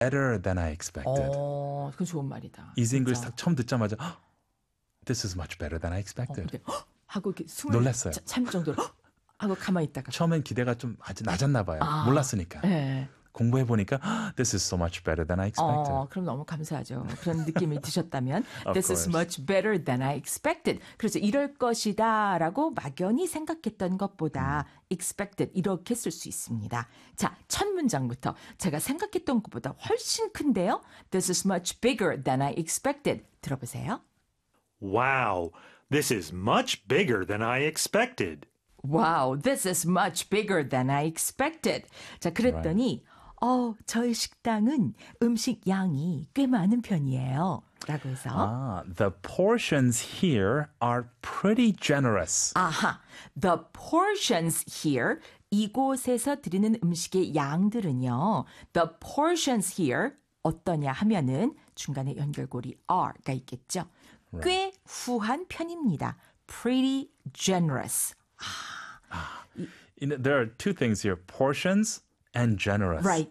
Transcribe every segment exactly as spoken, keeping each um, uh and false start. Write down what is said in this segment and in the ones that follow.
better than I expected. 어, 그건 좋은 말이다. Easy English 진짜. 딱 처음 듣자마자 This is much better than I 어, expected. 근데 헉! 하고 이렇게 숨을 놀랐어요. 차- 참 정도로 헉! 하고 가만히 있다가 처음엔 기대가 좀 아주 낮았나 봐요. 아, 몰랐으니까. 네. 공부해보니까 This is so much better than I expected. 어, 그럼 너무 감사하죠. 그런 느낌이 드셨다면 Of This is course. much better than I expected. 그래서 이럴 것이다 라고 막연히 생각했던 것보다 음. expected 이렇게 쓸 수 있습니다. 자, 첫 문장부터 제가 생각했던 것보다 훨씬 큰데요. This is much bigger than I expected. 들어보세요. Wow, this is much bigger than I expected. Wow, this is much bigger than I expected. 자, 그랬더니 어, 저희 식당은 음식 양이 꽤 많은 편이에요. 라고 해서 Ah, the portions here are pretty generous. 아하, the portions here 이곳에서 드리는 음식의 양들은요. The portions here 어떠냐 하면은 중간에 연결고리 are가 있겠죠. 꽤 후한 편입니다. Pretty generous. You know, there are two things here, portions and generous. Right.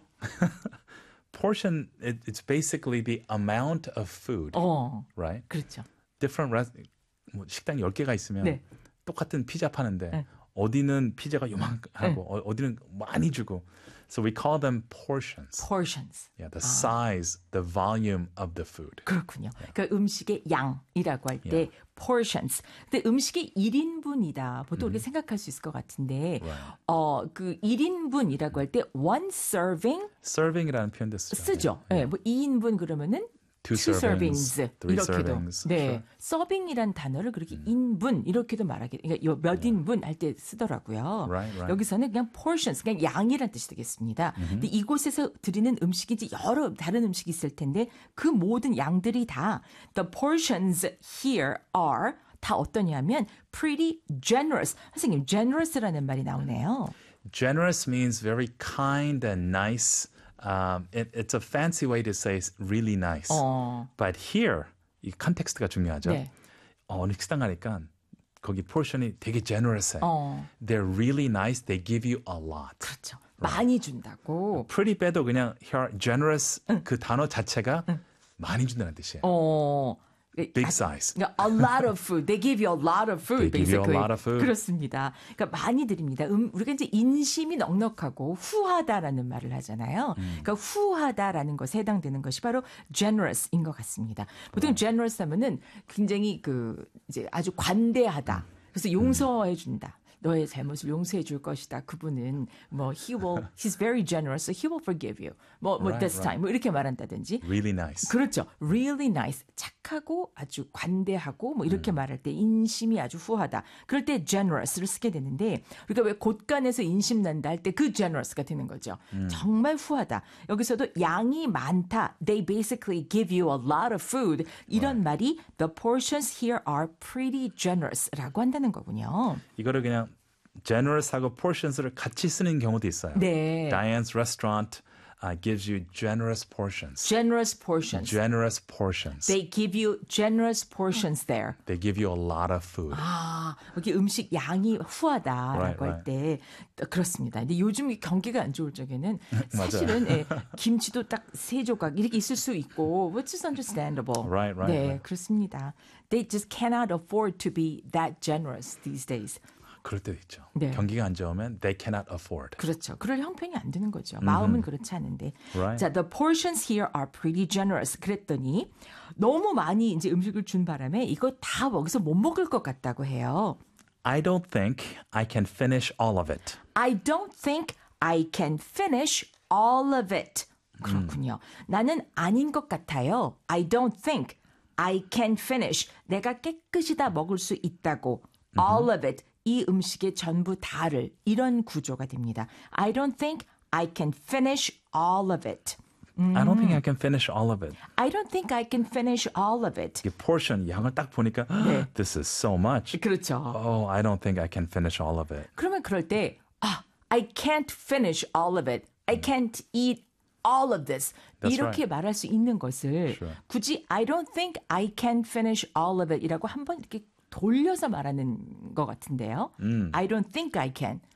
Portion, it, it's basically the amount of food, 어, right? 그렇죠. Different res- 뭐 식당 열 개가 있으면 네. 똑같은 피자 파는데 네. 어디는 피자가 요만하고 어, 어디는 많이 주고. So we call them portions. Portions. Yeah, the size, the volume of the food. 그렇군요. 그러니까 음식의 양이라고 할 때 Yeah. portions. 근데 음식이 일 인분이다. 보통 우리가 생각할 수 있을 것 같은데 Right. 어, 그 일 인분이라고 할 때 one serving Serving이라는 표현도 쓰죠. 쓰죠. 예, 뭐 이 인분 그러면은 Two two servings, servings, three 이렇게도 servings, 네 sure. 서빙이란 단어를 그렇게 인분 이렇게도 말하게 그러니까 요 몇 인분 할 때 쓰더라고요. Right, right. 여기서는 그냥 portions 그냥 양이란 뜻이 되겠습니다. 근데 이곳에서 드리는 음식이 이제 여러 다른 음식이 있을 텐데 그 모든 양들이 다 the portions here are 다 어떠냐면 pretty generous. 선생님 generous라는 말이 나오네요. Generous means very kind and nice. Um, it, it's a fancy way to say really nice. 어. But here, 이 컨텍스트가 중요하죠. 네. 어, 어느 식당 가니까 거기 포션이 되게 generous해. 어. They're really nice. They give you a lot. 그렇죠. 많이 준다고. Pretty 빼도 그냥 here, generous 그 단어 자체가 많이 준다는 뜻이에요. 어. Big size. 그러니까 a lot of food. They give you a lot of food. They give you a basically. lot of food. 그렇습니다. 그러니까 많이 드립니다. 음, 우리가 이제 인심이 넉넉하고 후하다라는 말을 하잖아요. 음. 그러니까 후하다라는 것에 해당되는 것이 바로 generous인 것 같습니다. 보통 generous 하면은 굉장히 그 이제 아주 관대하다. 그래서 용서해 준다. 너의 잘못을 용서해 줄 것이다. 그분은 뭐 he will he's very generous, so he will forgive you. 뭐, 뭐 Right, this right. time 뭐 이렇게 말한다든지. Really nice. 그렇죠. Really nice. 착하고 아주 관대하고 뭐 이렇게 말할 때 인심이 아주 후하다. 그럴 때 generous를 쓰게 되는데 우리가 왜 곳간에서 인심 난다 할 때 그 generous가 되는 거죠. 정말 후하다. 여기서도 양이 많다. They basically give you a lot of food. 이런 말이 the portions here are pretty generous라고 한다는 거군요. 이거를 그냥 generous하고 portions를 같이 쓰는 경우도 있어요. 네. Diane's restaurant uh, gives you generous portions. Generous portions. Generous portions. They give you generous portions there. They give you a lot of food. 아, 여기 음식 양이 후하다라고 Right, 할 때 그렇습니다. 근데 요즘 경기가 안 좋을 적에는 맞아요. 사실은 예, 김치도 딱 세 조각 이렇게 있을 수 있고, which is understandable. Right, right, 네, right. 그렇습니다. They just cannot afford to be that generous these days. 그럴 때도 있죠. 네. 경기가 안 좋으면 they cannot afford. 그렇죠. 그럴 형편이 안 되는 거죠. 마음은 그렇지 않은데. Right. 자, the portions here are pretty generous. 그랬더니 너무 많이 이제 음식을 준 바람에 이거 다 먹어서 못 먹을 것 같다고 해요. I don't think I can finish all of it. I don't think I can finish all of it. 그렇군요. 나는 아닌 것 같아요. I don't think I can finish. 내가 깨끗이 다 먹을 수 있다고. all of it. 이 음식의 전부 다를 이런 구조가 됩니다. I don't think I can finish all of it. I don't think I can finish all of it. I don't think I can finish all of it. 이 portion 양을 딱 보니까 네. this is so much. 그렇죠. Oh, I don't think I can finish all of it. 그러면 그럴 때 아, I can't finish all of it. I can't eat all of this. That's 이렇게 right. 말할 수 있는 것을 Sure. 굳이 I don't think I can finish all of it 이라고 한번 이렇게 돌려서 말하는 것 같은데요. I don't think I can.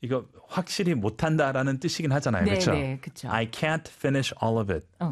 이거 확실히 못한다라는 뜻이긴 하잖아요. 네, 그렇죠? 네, 그쵸. I can't finish all of it.